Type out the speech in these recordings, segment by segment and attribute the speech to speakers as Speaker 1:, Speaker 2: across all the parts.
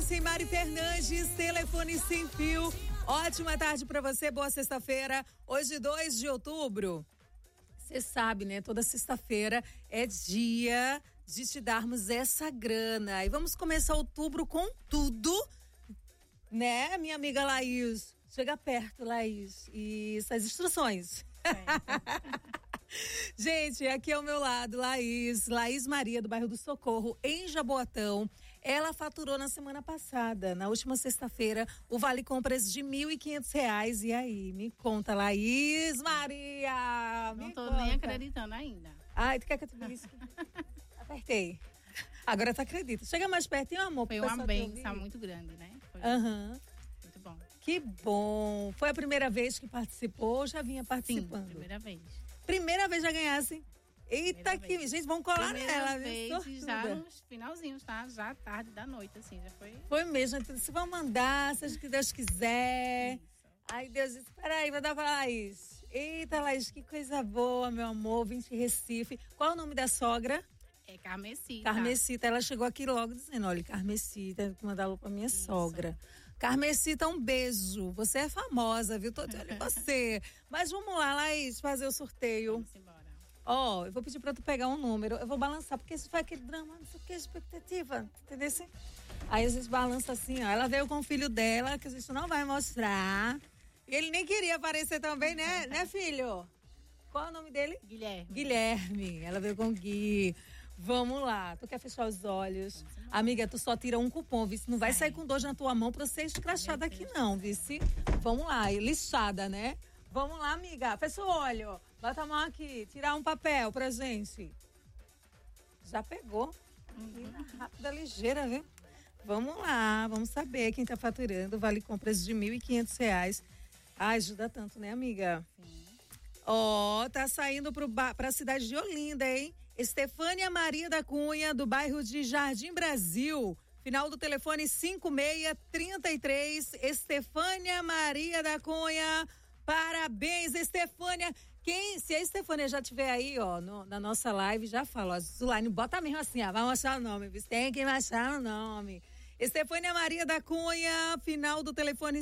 Speaker 1: Sem Mari Fernandes, telefone sem fio. Ótima tarde pra você, boa sexta-feira. Hoje, 2 de outubro. Você sabe, né? Toda sexta-feira é dia de te darmos essa grana. E vamos começar outubro com tudo, né, minha amiga Laís? Chega perto, Laís. E essas instruções. Gente, aqui ao meu lado, Laís Maria, do bairro do Socorro, em Jaboatão. Ela faturou na semana passada, na última sexta-feira, o Vale Compras de R$1.500. E aí, me conta, Laís Maria!
Speaker 2: Não tô nem acreditando ainda.
Speaker 1: Ai, tu quer que eu te disse? Apertei. Agora tu acredita. Chega mais pertinho, amor.
Speaker 2: Foi uma benção muito grande, né? Foi muito bom.
Speaker 1: Que bom. Foi a primeira vez que participou ou já vinha participando?
Speaker 2: Sim, primeira vez.
Speaker 1: Primeira vez já ganhasse. Eita, que gente, vamos colar nela.
Speaker 2: Primeira vez, já nos finalzinhos, tá? Já tarde da noite, assim, já foi.
Speaker 1: Foi mesmo, então, se vão mandar, seja o que Deus quiser. Isso. Ai, Deus, espera aí, vai dar pra Laís. Eita, Laís, que coisa boa, meu amor, vim de Recife. Qual é o nome da sogra?
Speaker 2: É Carmesita.
Speaker 1: Carmesita, ela chegou aqui logo dizendo, olha, Carmesita, vou mandar alô pra minha sogra. Carmesita, um beijo. Você é famosa, viu? Tô de olho em você. Mas vamos lá, Laís, fazer o sorteio.
Speaker 2: Vamos embora.
Speaker 1: Ó, eu vou pedir pra tu pegar um número. Eu vou balançar, porque isso foi aquele drama, não sei o que, expectativa. Entendeu? Aí a gente balança assim, ó. Ela veio com o filho dela, que a gente não vai mostrar. E ele nem queria aparecer também, né, filho? Qual é o nome dele?
Speaker 2: Guilherme.
Speaker 1: Guilherme. Ela veio com o Gui. Vamos lá. Tu quer fechar os olhos? Amiga, tu só tira um cupom, vice. Não vai sair com dois na tua mão pra ser escrachada aqui, não, vice. Vamos lá. E lixada, né? Vamos lá, amiga. Fecha o olho. Bota a mão aqui. Tirar um papel pra gente. Já pegou. Rápida, ligeira, viu? Vamos lá. Vamos saber quem tá faturando. Vale compras de R$1.500. Ai, ajuda tanto, né, amiga? Sim. Ó, tá saindo pra cidade de Olinda, hein? Estefânia Maria da Cunha, do bairro de Jardim Brasil. Final do telefone 5633. Estefânia Maria da Cunha. Parabéns, Estefânia. Se a Estefânia já estiver aí, ó, na nossa live, já fala, ó, Zulaine, bota mesmo assim, ó, vai mostrar o nome, tem que mostrar o nome. Estefânia Maria da Cunha, final do telefone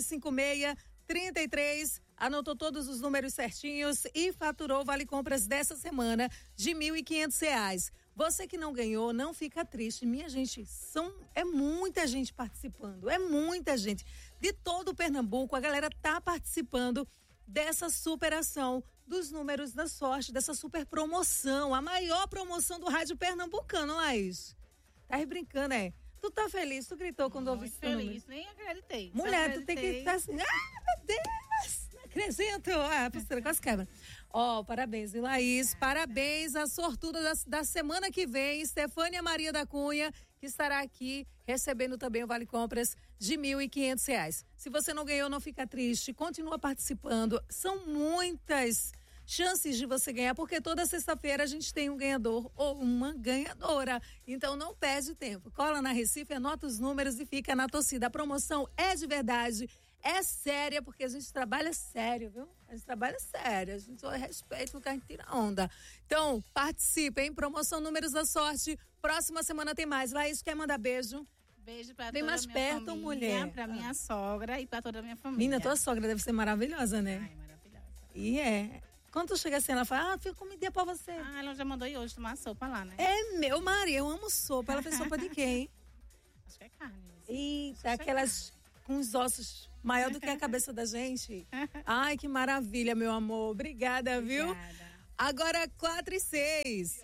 Speaker 1: 5633, anotou todos os números certinhos e faturou o Vale Compras dessa semana de R$1.500. Você que não ganhou, não fica triste, minha gente, é muita gente participando, é muita gente. De todo o Pernambuco, a galera tá participando dessa superação dos números da sorte, dessa super promoção, a maior promoção do rádio pernambucano, Laís. Tá aí brincando, é? Tu tá feliz? Tu gritou quando ouviu esse número?
Speaker 2: Feliz, nem acreditei.
Speaker 1: Mulher, tu tem que estar assim, meu Deus, não acredito. A postura quase quebra. Ó, parabéns, viu, Laís? Parabéns à sortuda da semana que vem, Estefânia Maria da Cunha, que estará aqui recebendo também o Vale Compras de R$1.500. Se você não ganhou, não fica triste, continua participando. São muitas chances de você ganhar, porque toda sexta-feira a gente tem um ganhador ou uma ganhadora. Então não perde tempo. Cola na Recife, anota os números e fica na torcida. A promoção é de verdade, é séria, porque a gente trabalha sério, viu? A gente trabalha sério, a gente respeita o que a gente tira onda. Então, participe, hein? Promoção Números da Sorte. Próxima semana tem mais. Laís, quer mandar beijo?
Speaker 2: Beijo pra
Speaker 1: Vem
Speaker 2: toda
Speaker 1: mais
Speaker 2: a minha
Speaker 1: perto,
Speaker 2: família,
Speaker 1: mulher.
Speaker 2: Pra minha sogra e pra toda a minha família.
Speaker 1: Menina, tua sogra deve ser maravilhosa, né?
Speaker 2: Ai, maravilhosa.
Speaker 1: E é. Quando tu chega assim, ela fala, fica comidinha pra você.
Speaker 2: Ela já mandou ir hoje tomar sopa lá, né?
Speaker 1: É meu, Maria, eu amo sopa. Ela fez sopa de quem?
Speaker 2: Acho que é carne.
Speaker 1: Eita, aquelas com os ossos maior do que a cabeça da gente. Ai, que maravilha, meu amor. Obrigada, viu?
Speaker 2: Obrigada.
Speaker 1: Agora 4:06.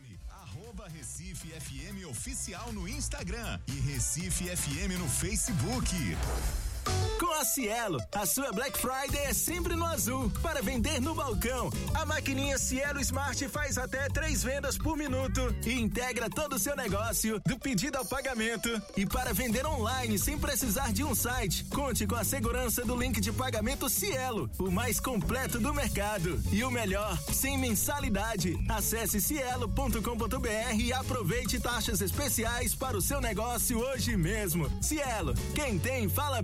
Speaker 3: Recife FM Oficial no Instagram e Recife FM no Facebook.
Speaker 4: Com a Cielo, a sua Black Friday é sempre no azul. Para vender no balcão, a maquininha Cielo Smart faz até 3 vendas por minuto e integra todo o seu negócio, do pedido ao pagamento. E para vender online sem precisar de um site, conte com a segurança do link de pagamento Cielo, o mais completo do mercado. E o melhor, sem mensalidade. Acesse cielo.com.br e aproveite taxas especiais para o seu negócio hoje mesmo. Cielo, quem tem, fala